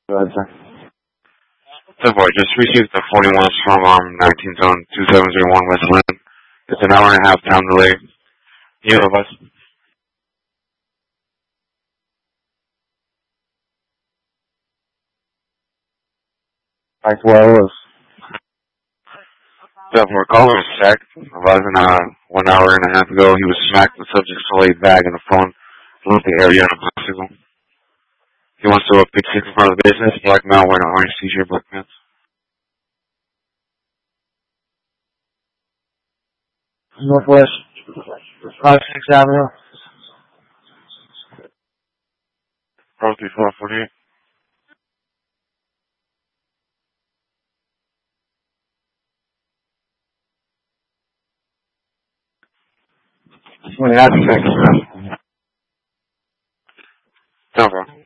Go ahead, sir. The boy just received the 41 strong arm 19 zone 2701 West Lynn. It's an hour and a half time delay. You have us. Mike Wells. The boy caller was sacked. About 1 hour and a half ago, he was smacked. The subject saw a bag and a phone. Left the area in a bicycle. He wants to pick 6 in front of the business. Black male wearing an orange t-shirt, black pants. Northwest 5-6 Avenue. Pro 3448. When you have to fix it. No, bro.